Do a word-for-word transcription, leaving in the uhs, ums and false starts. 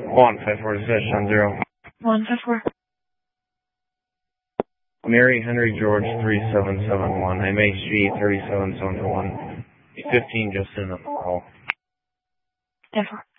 One, five four, dispatch on zero. One, five four. Mary Henry George three seven seven one, M H G thirty-seven seven one. fifteen just in the call. ten four.